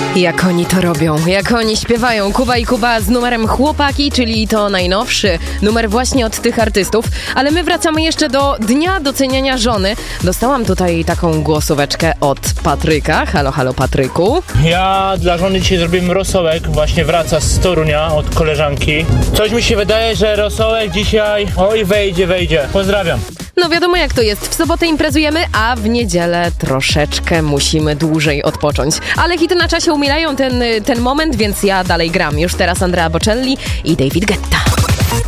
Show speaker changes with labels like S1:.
S1: Jak oni to robią, jak oni śpiewają. Kuba i Kuba z numerem Chłopaki, czyli to najnowszy numer właśnie od tych artystów. Ale my wracamy jeszcze do Dnia Doceniania Żony. Dostałam tutaj taką głosóweczkę od Patryka. Halo, halo Patryku.
S2: Ja dla żony dzisiaj zrobiłem rosołek, właśnie wraca z Torunia od koleżanki. Coś mi się wydaje, że rosołek dzisiaj, oj wejdzie. Pozdrawiam.
S1: No wiadomo jak to jest, w sobotę imprezujemy, a w niedzielę troszeczkę musimy dłużej odpocząć. Ale hity na czasie umierają ten moment, więc ja dalej gram. Już teraz Andrea Bocelli i David Guetta.